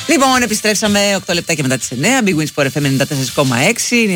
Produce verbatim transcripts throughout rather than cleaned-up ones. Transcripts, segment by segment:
Λοιπόν, επιστρέψαμε οκτώ λεπτά και μετά τις εννιά. Big Wins Sport εφ εμ ενενήντα τέσσερα κόμμα έξι. Είναι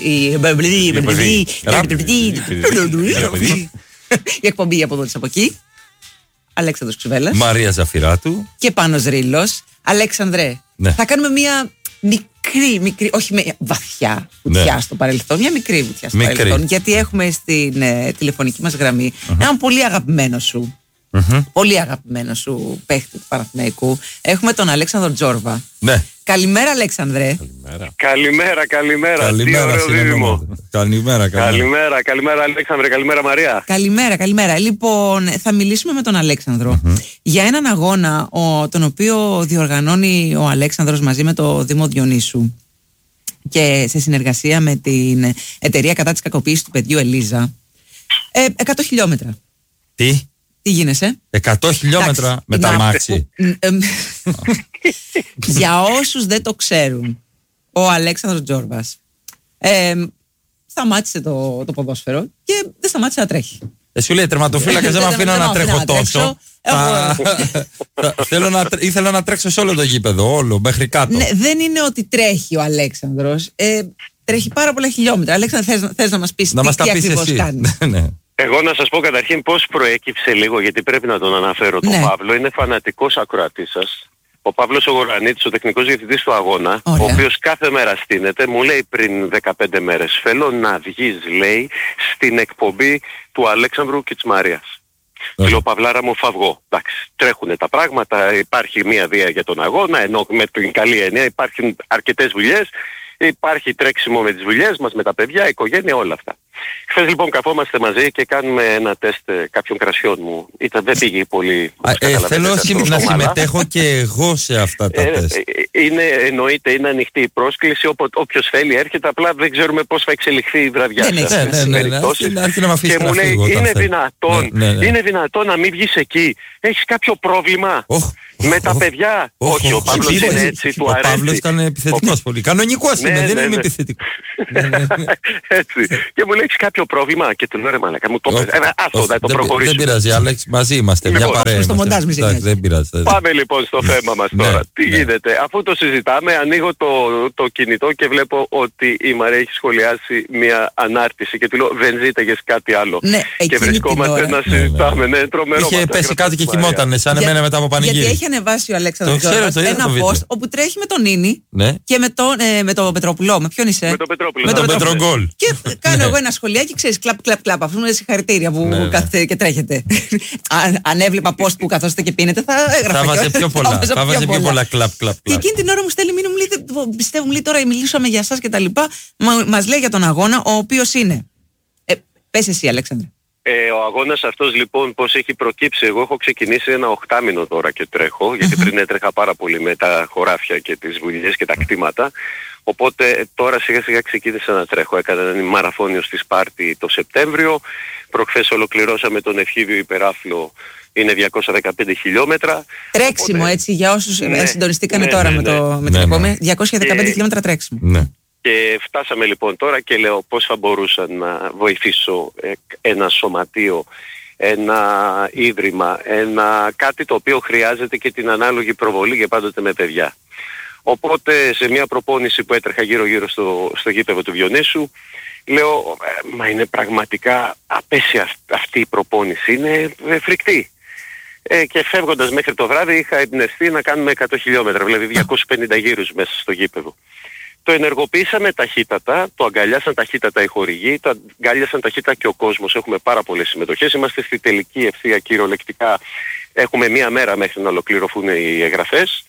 η εκπομπή από εδώ της από εκεί. Αλέξανδρος Ξουβέλλας. Μαρία Ζαφυράτου. Και Πάνος Ρήλος. Αλέξανδρε, ναι. θα κάνουμε μία μικρή, μικρή, όχι με βαθιά βουτιά ναι. στο παρελθόν, μια μικρή βουτιά στο μικρή. παρελθόν. Γιατί έχουμε στην ε, τηλεφωνική μας γραμμή uh-huh. έναν πολύ αγαπημένο σου. Mm-hmm. Πολύ αγαπημένο σου παίχτη του Παναθηναϊκού. Έχουμε τον Αλέξανδρο Τζόρβα. Ναι. Καλημέρα, Αλέξανδρε. Καλημέρα, καλημέρα. Καλημέρα, καλημέρα, καλημέρα, καλημέρα. Καλημέρα, καλημέρα, Αλέξανδρε. Καλημέρα, Μαρία. Καλημέρα, καλημέρα. Λοιπόν, θα μιλήσουμε με τον Αλέξανδρο mm-hmm. για έναν αγώνα ο, τον οποίο διοργανώνει ο Αλέξανδρος μαζί με το Δήμο Διονύσου και σε συνεργασία με την εταιρεία κατά της κακοποίησης του παιδιού Ελίζα. Ε, εκατό χιλιόμετρα. Τι? Τι γίνεσαι? εκατό χιλιόμετρα εντάξει, με τα μάξι. Για όσους δεν το ξέρουν, ο Αλέξανδρος Τζόρβας ε, σταμάτησε το, το ποδόσφαιρο και δεν σταμάτησε να τρέχει. Ε, σου λέει τερματοφύλακας δεν με αφήνω να τρέχω τόσο. Ήθελα να τρέξω σε όλο το γήπεδο, όλο, μέχρι κάτω. Ναι, δεν είναι ότι τρέχει ο Αλέξανδρος. Ε, τρέχει πάρα πολλά χιλιόμετρα. Αλέξανδρο, θες, θες να μας πεις να τι, μας τι ακριβώς κάνει? Εγώ να σας πω καταρχήν πώς προέκυψε λίγο, γιατί πρέπει να τον αναφέρω τον ναι. Παύλο. Είναι φανατικός ακροατής σας. Ο Παύλος ο Γορανίτης, ο τεχνικός διευθυντής του αγώνα, Ωραία. ο οποίος κάθε μέρα στείνεται, μου λέει πριν δεκαπέντε μέρες, θέλω να βγεις, λέει, στην εκπομπή του Αλέξανδρου και της Μαρίας. Yeah. Λέω, Παυλάρα μου, φαυγώ. Εντάξει, τρέχουνε τα πράγματα, υπάρχει μία βία για τον αγώνα, ενώ με την καλή έννοια υπάρχουν αρκετές δουλειές. Υπάρχει τρέξιμο με τις δουλειές μας, με τα παιδιά, οικογένεια, όλα αυτά. Χθες λοιπόν καθόμαστε μαζί και κάνουμε ένα τεστ κάποιων κρασιών μου. Ήταν, δεν πήγε πολύ. Ε, θέλω να συμμετέχω και εγώ σε αυτά τα ε, τεστ. Είναι, εννοείται, είναι ανοιχτή η πρόσκληση. Όποιος θέλει έρχεται, απλά δεν ξέρουμε πώς θα εξελιχθεί η βραδιά ναι, σας. Ναι, ναι, ναι, ναι, να με και μου λέει, είναι δυνατόν, ναι, ναι, ναι. είναι δυνατόν να μην βγεις εκεί. Έχεις κάποιο πρόβλημα oh, με oh, τα παιδιά? Oh, όχι, oh, ο Παύλος oh, είναι έτσι, oh, του ο αρέσει. Ο Παύλος ήταν επιθετικός πολύ. Κανονικός είναι, δεν είναι επιθετικός. Έτσι. Και μου λέει, έχεις κάποιο πρόβλημα? Και του λέω, ρε μαλάκα, μου το πες. Άστο, θα το προχωρήσουμε. Δεν πειράζει, Άλεξ, μαζί είμαστε, μια παρέα. Δεν πειράζει. Πάμε λοιπόν στο θέμα μας τώρα. Τι γίνεται? Αφού το συζητάμε, ανοίγω το κινητό και βλέπω ότι η Μαρία έχει σχολιάσει μια ανάρτηση και του λέω, δεν ζήταγες κάτι άλλο? Και βρισκόμαστε να συζητάμε. Ναι, τρομερό. Είχε πέσει κάτι και κοιμότανε, σαν εμένα μετά από πανηγύρι. Γιατί έχει ανεβάσει ο Αλέξανδρος Τζόρβας ένα post όπου τρέχει με τον Νίνη και με τον Πετρόπουλο. Με ποιον είσαι? Με τον Πετρόπουλο. Με τον Πετρογκόλ. Και κάνω εγώ ένα σχολιάκι, ξέρεις, κλαπ, κλαπ, κλαπ. Αυτό είναι συγχαρητήρια που κάθετε και τρέχετε. Αν έβλεπα post που καθόσετε και πίνετε, θα έγραφα. Θα βάζε πιο πολλά. Θα βάζε πιο πολλά κλαπ, κλαπ. Και εκείνη την ώρα μου στέλνει μήνυμα, μου λέει, πιστεύω, μου λέει τώρα μιλήσαμε για εσάς και τα λοιπά. Μας λέει για τον αγώνα, ο οποίος είναι. Πες εσύ, Αλέξανδρε. Ε, ο αγώνας αυτός λοιπόν πώς έχει προκύψει? Εγώ έχω ξεκινήσει ένα οχτάμινο τώρα και τρέχω, γιατί πριν έτρεχα πάρα πολύ με τα χωράφια και τις βουλιές και τα κτήματα. Οπότε τώρα σιγά σιγά ξεκίνησα να τρέχω. Έκανα ένα μαραθώνιο στη Σπάρτη το Σεπτέμβριο. Προχθές ολοκληρώσαμε τον ευχήδιο υπεράφλο, είναι διακόσια δεκαπέντε χιλιόμετρα. Τρέξιμο. Οπότε, έτσι, για όσους ναι, συντονιστήκανε ναι, τώρα ναι, ναι, με, το, ναι, με την ναι, επόμενη. Ναι. διακόσια δεκαπέντε και, χιλιόμετρα τρέξιμο. Ναι. Και φτάσαμε λοιπόν τώρα και λέω πώς θα μπορούσα να βοηθήσω ένα σωματείο, ένα ίδρυμα, ένα κάτι το οποίο χρειάζεται και την ανάλογη προβολή και πάντοτε με παιδιά. Οπότε σε μια προπόνηση που έτρεχα γύρω γύρω στο, στο γήπεδο του Διονύσου, λέω, μα είναι πραγματικά απέσια αυτή η προπόνηση, είναι φρικτή. Ε, και φεύγοντας μέχρι το βράδυ είχα εμπνευστεί να κάνουμε εκατό χιλιόμετρα, δηλαδή διακόσιους πενήντα γύρους μέσα στο γήπεδο. Το ενεργοποιήσαμε ταχύτατα, το αγκαλιάσαν ταχύτατα οι χορηγοί, το αγκαλιάσαν ταχύτατα και ο κόσμος. Έχουμε πάρα πολλές συμμετοχές, είμαστε στη τελική ευθεία κυριολεκτικά. Έχουμε μία μέρα μέχρι να ολοκληρωθούν οι εγγραφές.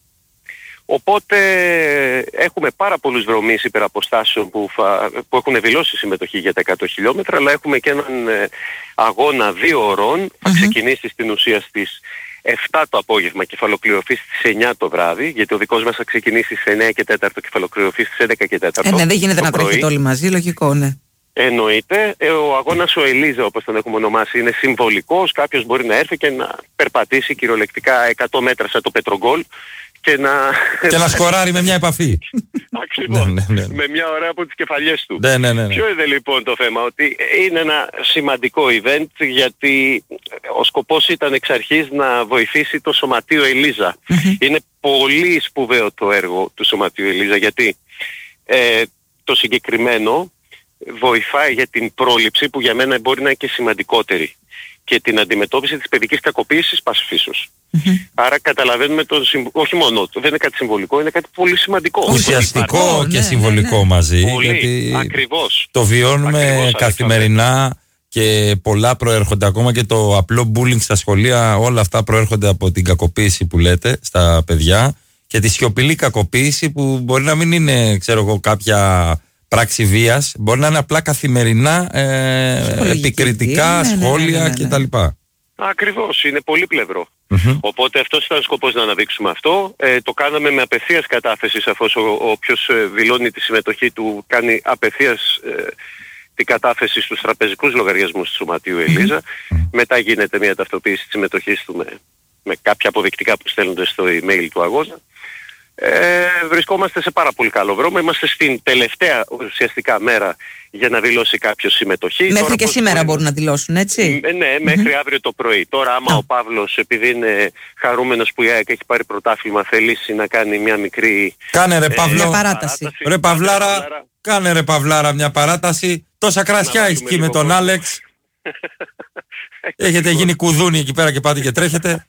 Οπότε έχουμε πάρα πολλούς δρομείς υπεραποστάσεων που, φα... που έχουν δηλώσει συμμετοχή για τα εκατό χιλιόμετρα, αλλά έχουμε και έναν ε, αγώνα δύο ωρών, mm-hmm. θα ξεκινήσει στην ουσία στις εφτά το απόγευμα και θα ολοκληρωθεί στις εννιά το βράδυ, γιατί ο δικός μας θα ξεκινήσει στις εννιά και τέσσερα και θα ολοκληρωθεί στις έντεκα και τέσσερα. Ε, ναι, δεν γίνεται να τρέχετε όλοι μαζί, λογικό, ναι. Εννοείται. Ε, ο αγώνας ο Ελίζα, όπως τον έχουμε ονομάσει, είναι συμβολικός. Κάποιος μπορεί να έρθει και να περπατήσει κυριολεκτικά εκατό μέτρα σαν το Πετρογκόλ και να... και να σκοράρει με μια επαφή. Ακριβώς. Ναι, ναι, ναι. Με μια ωραία από τις κεφαλιές του. Ναι, ναι, ναι, ναι. Ποιο είναι λοιπόν το θέμα? Ότι είναι ένα σημαντικό event, γιατί ο σκοπός ήταν εξ αρχής να βοηθήσει το Σωματείο Ελίζα. Είναι πολύ σπουδαίο το έργο του Σωματείου Ελίζα, γιατί ε, το συγκεκριμένο βοηθάει για την πρόληψη, που για μένα μπορεί να είναι και σημαντικότερη, και την αντιμετώπιση της παιδικής κακοποίησης πάσης φύσεως. Mm-hmm. Άρα καταλαβαίνουμε το συμβ... όχι μόνο, δεν είναι κάτι συμβολικό, είναι κάτι πολύ σημαντικό. Ουσιαστικό πολύ και ναι, συμβολικό ναι, ναι. μαζί. Πολύ, γιατί ακριβώς. Το βιώνουμε Ακριβώς, καθημερινά και πολλά προέρχονται, ακόμα και το απλό bullying στα σχολεία, όλα αυτά προέρχονται από την κακοποίηση που λέτε στα παιδιά, και τη σιωπηλή κακοποίηση που μπορεί να μην είναι, ξέρω εγώ, κάποια πράξη βίας, μπορεί να είναι απλά καθημερινά ε, επικριτικά ναι, ναι, σχόλια ναι, ναι, ναι, ναι. κτλ. Ακριβώς, είναι πολύπλευρο. Mm-hmm. Οπότε αυτός ήταν ο σκοπός, να αναδείξουμε αυτό. Ε, το κάναμε με απευθείας κατάθεση, αφού ο όποιος ε, δηλώνει τη συμμετοχή του κάνει απευθείας ε, την κατάθεση στους τραπεζικούς λογαριασμούς του Σωματείου Ελίζα. Mm-hmm. Μετά γίνεται μια ταυτοποίηση της συμμετοχής του με, με κάποια αποδεικτικά που στέλνονται στο email του αγώνα. Ε, βρισκόμαστε σε πάρα πολύ καλό δρόμο. Είμαστε στην τελευταία ουσιαστικά μέρα για να δηλώσει κάποιος συμμετοχή. Μέχρι Τώρα και σήμερα μπορούν να δηλώσουν, έτσι. Ε, ναι, μέχρι mm-hmm. αύριο το πρωί. Τώρα άμα oh. ο Παύλος, επειδή είναι χαρούμενος που η ΑΕΚ έχει πάρει πρωτάθλημα, θελήσει να κάνει μια μικρή... Κάνε ρε Παύλο, ε, παράταση. παράταση. Ρε Παυλάρα, Παυλάρα, κάνε ρε Παυλάρα μια παράταση. Τόσα κρασιά έχει εκεί με τον Άλεξ. Έχετε γίνει κουδούνι εκεί πέρα και πάτε και τρέχετε.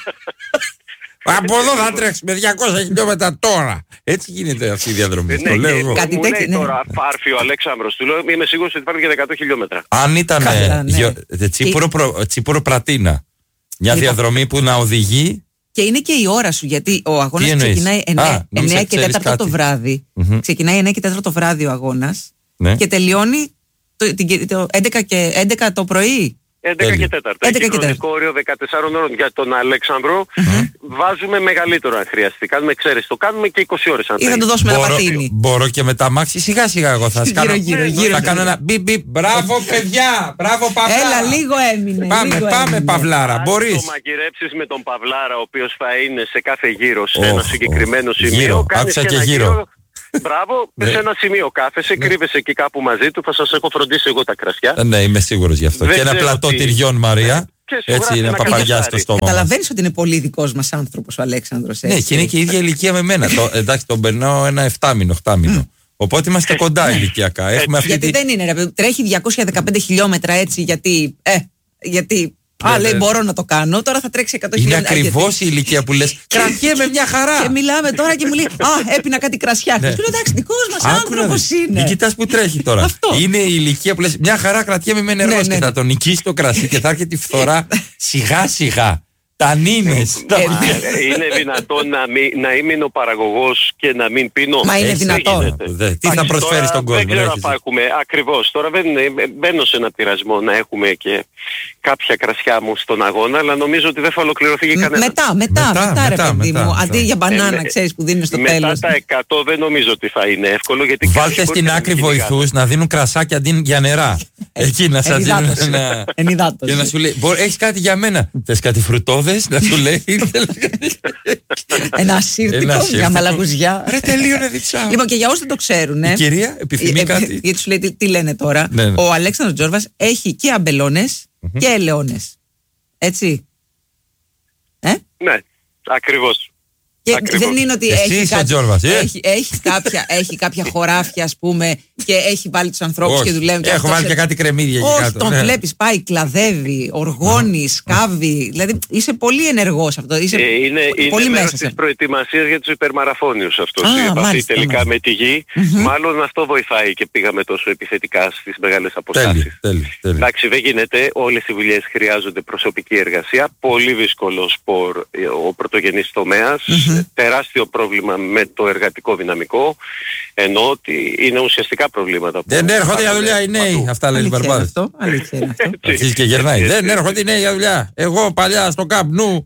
Από εδώ θα τρέξουμε διακόσια χιλιόμετρα τώρα. Έτσι γίνεται αυτή η διαδρομή. Ναι, το λέω εγώ. Κάτι μου λέει ναι. Τώρα πάρφει ο Αλέξανδρος. Του λέω, είμαι σίγουρος ότι υπάρχουν και εκατό χιλιόμετρα. Αν ήταν Καλά, ναι. γιο, τσίπουρο, προ, τσίπουρο Πρατίνα, μια λοιπόν, διαδρομή που να οδηγεί. Και είναι και η ώρα σου, γιατί ο αγώνας ξεκινάει εννιά και τέταρτο το βράδυ. Mm-hmm. Ξεκινάει εννιά και τέταρτο το βράδυ ο αγώνας, ναι. Και τελειώνει το, το έντεκα, και, έντεκα το πρωί. έντεκα και τέταρτο. Έχει χρονικό όριο δεκατεσσάρων ώρων. Για τον Αλέξανδρο mm-hmm. βάζουμε μεγαλύτερο αν χρειαστεί. Κάνουμε εξαίρεση. Το κάνουμε και είκοσι ώρες αν θέλει. Ή θα του δώσουμε μπορώ, ένα πατίνι. Μπορώ και με τα μάξι σιγά σιγά εγώ θα κάνω. Γύρω, γύρω, θα κάνω ένα μπιπ μπιπ. Μπράβο παιδιά. Μπράβο Παυλάρα. Έλα λίγο έμεινε. Πάμε, λίγο πάμε έμεινε. Παυλάρα. Αν μπορείς. το μαγειρέψεις με τον Παυλάρα, ο οποίος θα είναι σε κάθε γύρο σε oh, ένα συγκεκριμένο oh, σημείο. Άκουσα και ένα γύρο. γύρο. Μπράβο, σε ένα σημείο κάθεσαι, ναι. κρύβεσαι εκεί κάπου μαζί του, θα σας έχω φροντίσει εγώ τα κρασιά. Ναι, είμαι σίγουρος γι' αυτό. Δεν και ένα πλατό τι... τυριών, Μαρία. Ναι. Έτσι είναι, παπαγιά στο στόμα. Καταλαβαίνεις ότι είναι πολύ δικός μας άνθρωπος ο Αλέξανδρος. Ναι, και είναι και η ίδια ηλικία με μένα. το, εντάξει, τον περνάω ένα εφτάμινο, οχτάμινο. Οπότε είμαστε κοντά ηλικιακά. Έχουμε αυτή γιατί τη... δεν είναι, ρε, τρέχει διακόσια δεκαπέντε χιλιόμετρα έτσι, γιατί. Ε, γιατί. Ναι, Α, λέει ναι. μπορώ να το κάνω, τώρα θα τρέξει εκατό χιλιόμετρα. Είναι ακριβώς η ηλικία που λες. Κρατιέμαι μια χαρά. Και μιλάμε τώρα και μου λέει, α, έπινα κάτι κρασιά. Ναι. Του λέω, εντάξει, δικός μας άνθρωπος είναι. Μην κοιτάς που τρέχει τώρα. Αυτό. Είναι η ηλικία που λες, μια χαρά κρατιέμαι με νερό, ναι, και ναι, θα τον νικήσει το κρασί και θα έρχεται η φθορά σιγά σιγά. Τανίνες. Είναι δυνατόν να, μην, να είμαι ο παραγωγός και να μην πίνω? Μα είναι δυνατόν. Τι θα προσφέρει στον κόσμο? Δεν ξέρω αν έχουμε. Ακριβώς. Τώρα μπαίνω σε ένα πειρασμό να έχουμε και κάποια κρασιά μου στον αγώνα, αλλά νομίζω ότι δεν θα ολοκληρωθεί και κανένα. Μετά, μετά, μετά, μετά ρε παιδί μου. Αντί για μπανάνα, ξέρεις, που δίνουν στο τέλος. Μετά τα εκατό δεν νομίζω ότι θα είναι εύκολο. Γιατί βάλτε στην άκρη βοηθούς να δίνουν κρασάκια αντί για νερά. Εκεί να σας δίνουν ένα... Ενυδάτωση. Και να σου λέει, έχεις κάτι για μένα? Θες κάτι φρουτόδες? Να σου λέει. Ένα ασύρτικο για μαλαγουζιά. Ρε τελείωνε διψά. Λοιπόν, και για όσοι δεν το ξέρουν. Η κυρία επιθυμεί κάτι. Γιατί σου λέει τι λένε τώρα. Ο Αλέξανδρος Τζόρβας έχει και αμπελώνες και ελαιώνες. Έτσι. Ε? Ναι, ακριβώς. Και ακριβώς. Δεν είναι ότι εσύ έχει, κάτι, Τζόρβας, ε? έχει, έχει, κάποια, έχει κάποια χωράφια, ας πούμε, και έχει βάλει τους ανθρώπους και δουλεύουν. Και έχω βάλει σε... και κάτι κρεμμύδια εκεί κάτω. Τον ναι. βλέπεις, πάει, κλαδεύει, οργώνει, σκάβει. Δηλαδή είσαι πολύ ενεργός αυτό. Είσαι ε, είναι πολύ είναι μέσα μέρος της προετοιμασίας για τους υπερμαραθώνιους αυτός. Α, η επαφή μάλιστα, τελικά μάλιστα. με τη γη. Mm-hmm. Μάλλον αυτό βοηθάει και πήγαμε τόσο επιθετικά στις μεγάλες αποστάσεις. Εντάξει, δεν γίνεται. Όλες οι δουλειές χρειάζονται προσωπική εργασία. Πολύ δύσκολο σπορ ο πρωτογενής τομέας. Mm-hmm. Τεράστιο πρόβλημα με το εργατικό δυναμικό. Ενώ ότι είναι ουσιαστικά προβλήματα. Δεν έρχονται για δουλειά οι νέοι. Αυτά λένε οι μπαρμπάδες. Αλήθεια είναι αυτό. Αρχίζει και γερνάει. Δεν έρχονται οι νέοι για δουλειά. Εγώ παλιά στο Camp Nou.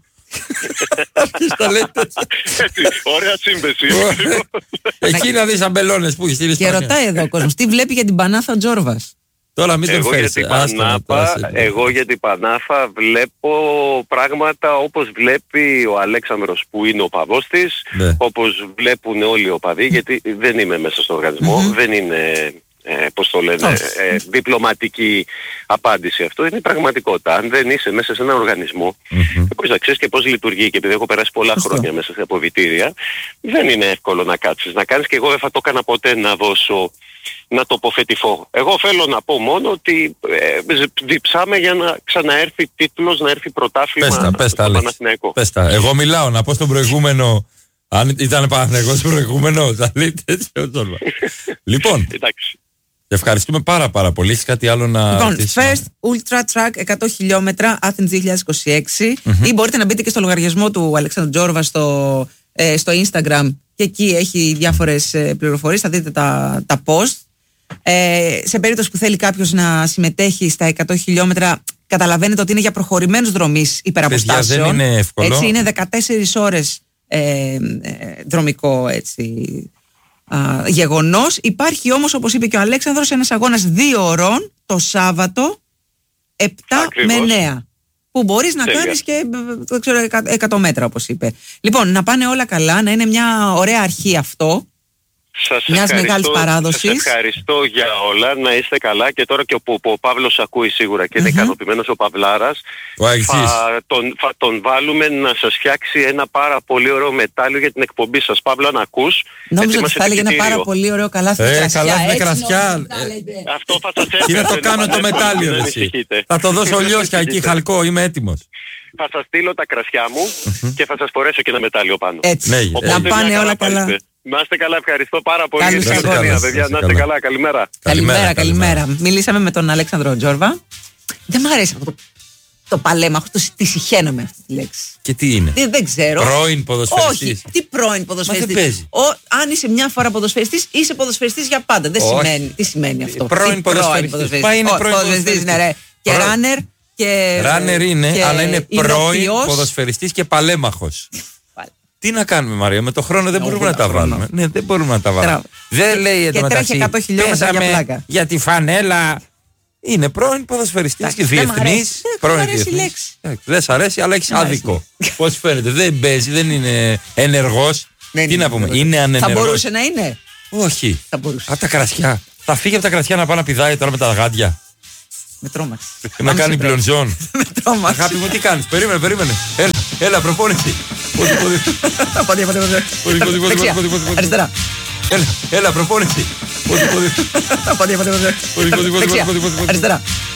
Ωραία σύμπεση. Εκεί να δεις αμπελώνες που έχεις στην Ισπανία. Και ρωτάει εδώ ο κόσμος, τι βλέπει για την Πανάθα Τζόρβας? Τώρα μην τον Εγώ, φέρεις. για την Άστο να Πανάφα, τάσει. εγώ για την Πανάφα βλέπω πράγματα όπως βλέπει ο Αλέξανδρος που είναι ο παδός της, Ναι. όπως βλέπουν όλοι οι οπαδοί, γιατί δεν είμαι μέσα στον οργανισμό, Mm-hmm. δεν είναι, ε, πώς το λένε, Όχι. ε, διπλωματική απάντηση αυτό, είναι η πραγματικότητα. Αν δεν είσαι μέσα σε έναν οργανισμό, Μμμ. πώς να ξέρεις και πώς λειτουργεί, και επειδή έχω περάσει πολλά Σωστό. χρόνια μέσα σε αποβητήρια, δεν είναι εύκολο να κάτσεις, να κάνεις, και εγώ δεν θα το έκανα ποτέ να δώσω, να τοποθετηθώ. Εγώ θέλω να πω μόνο ότι ε, διψάμε για να ξαναέρθει τίτλος, να έρθει πρωτάθλημα Πες τα, πες στο τα, Άλεξ. Παναθηναϊκό. Πες τα. Εγώ μιλάω να πω στον προηγούμενο. Αν ήταν Παναθηναϊκός προηγούμενο, θα λέει τέτοιο Τζόρβα. Λοιπόν, Εντάξει. ευχαριστούμε πάρα πάρα πολύ. Έχεις κάτι άλλο να Λοιπόν, ρωτήσεις? First Ultra Track εκατό χιλιόμετρα Athens δύο χιλιάδες είκοσι έξι, ή μπορείτε να μπείτε και στο λογαριασμό του Αλεξάνδρου Τζόρβα στο, ε, στο Instagram, και εκεί έχει διάφορες ε, πληροφορίες, θα δείτε τα, τα post. Ε, σε περίπτωση που θέλει κάποιος να συμμετέχει στα εκατό χιλιόμετρα, καταλαβαίνετε ότι είναι για προχωρημένους δρομείς υπεραποστάσεων. Παιδιά, δεν είναι εύκολο. Έτσι, είναι δεκατέσσερις ώρες ε, ε, δρομικό, έτσι, α, γεγονός. Υπάρχει όμως, όπως είπε και ο Αλέξανδρος, ένας αγώνας δύο ωρών το Σάββατο επτά Ακριβώς. με εννέα, που μπορείς να Τέλεια. κάνεις και ε, δεν ξέρω, εκα- εκατό μέτρα, όπως είπε. Λοιπόν, να πάνε όλα καλά, να είναι μια ωραία αρχή αυτό. Σας Μιας ευχαριστώ- μεγάλης παράδοσης. Σας ευχαριστώ για όλα, να είστε καλά, και τώρα και ο, που, που ο Παύλος ακούει σίγουρα και είναι ικανοποιημένος ο Παυλάρας, Ο Αεξής. θα τον, θα τον βάλουμε να σας φτιάξει ένα πάρα πολύ ωραίο μετάλλιο για την εκπομπή σας. Παύλο, αν ακούς, Νόμιζα ότι ετοίμασε θα έλεγε ένα επιτητήριο. πάρα πολύ ωραίο καλάθι με Ε, κρασιά. καλάθι με Έτσι κρασιά. νόμιζα ότι θα Ε, έλεγε. Αυτό θα σας Τι να έφερε το κάνω το πανεύσουμε, μετάλλιο, μην ρε εσύ. ανησυχείτε. Θα το δώσω λιώσια εκεί, ανησυχείτε. χαλκό, είμαι έτοιμος. Θα σας στείλω τα κρασιά μου και θα σας φορέσω και ένα μετάλλιο πάνω. Έτσι, Ναι, Οπότε ε, να μια πάνε καλά όλα καλά. πάτε. Να είστε καλά, ευχαριστώ πάρα πολύ Καλή για την σας συμφωνία, όρεξη. παιδιά. Να είστε Να είστε καλά. καλά, καλημέρα. Καλημέρα, Καλημέρα, καλημέρα. Μιλήσαμε με τον Αλέξανδρο Τζόρβα. Δεν μ' αρέσει αυτό το, το παλέμαχο, το, τη συχαίνομαι αυτή τη λέξη. Και τι είναι? Δεν, δεν ξέρω. Πρώην ποδοσφαιριστής. Όχι, τι πρώην ποδοσφαιριστής. δεν παίζει. Ο, αν είσαι μια φορά ποδοσφαιριστής, είσαι ποδοσφαιριστής για πάντα. Δεν Όχι. σημαίνει. Τι σημαίνει αυτό? Πρώην Τι ποδοσφαιριστής. Μα είναι Ο, πρώην ποδοσφαιριστής είναι, ρε. Και Πρώην. ράνερ και. Ράνερ είναι, και αλλά είναι πρώην ηθοποιός. ποδοσφαιριστής και παλέμαχος. Τι να κάνουμε, Μαρία, με το χρόνο δεν Ναι, μπορούμε να τα χρόνο. βάλουμε. Ναι, δεν μπορούμε να τα βάλουμε. Μπράβο. Δεν λέει Και εδώ τρέχει εκατό χιλιόμετρα για πλάκα. για τη φανέλα. Είναι πρώην ποδοσφαιριστής και Εντάξει, δεν μ' αρέσει. διεθνής. Δεν- Πρώην δεν μ' αρέσει η διεθνής. λέξη. Εντάξει, δεν σ' αρέσει, αλλά έχεις Δεν μ' αρέσει. άδικο. Πώς φαίνεται, δεν παίζει, δεν είναι ενεργός. Δεν Τι είναι να πούμε, ενεργός. είναι Θα ανενεργός. μπορούσε να είναι. Όχι. Θα μπορούσε. Από τα κρασιά. Θα φύγει από τα κρασιά να πάει να πηδάει τώρα με τα γάντια. Με τρόμαξε. Να κάνει πλονζόν. Με τρόμαξε. Αγάπη μου, τι κάνεις, περίμενε, περίμενε. Έλα, έλα, προπόνηση. Πόδι, πόδι. Πόδια, πόδια, πόδια. Πόδι, πόδι, πόδι, Δεξιά. πόδι, πόδι, πόδι. Αριστερά. Έλα, έλα, προπόνηση. Πόδι, πόδι. Πόδια, πόδια, πόδια. Πόδι, πόδι, πόδι, Δεξιά. πόδι, πόδι, πόδι. Αριστερά.